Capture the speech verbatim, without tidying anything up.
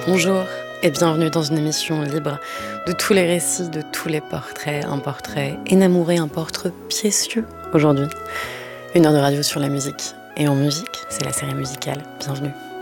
Bonjour et bienvenue dans une émission libre de tous les récits, de tous les portraits. Un portrait énamouré, un portrait piécieux aujourd'hui. Une heure de radio sur la musique. Et en musique, c'est la série musicale. Bienvenue.